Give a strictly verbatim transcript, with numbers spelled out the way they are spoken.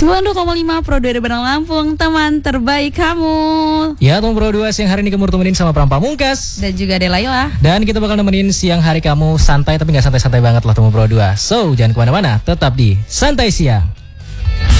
sembilan puluh dua koma lima Pro dua Bandung Lampung, teman terbaik kamu. Ya, teman Pro dua, siang hari ini kamu temenin sama Pram Pamungkas dan juga Delaila. Dan kita bakal nemenin siang hari kamu santai, tapi gak santai-santai banget lah teman Pro dua. So, jangan kemana-mana, tetap di Santai Siang.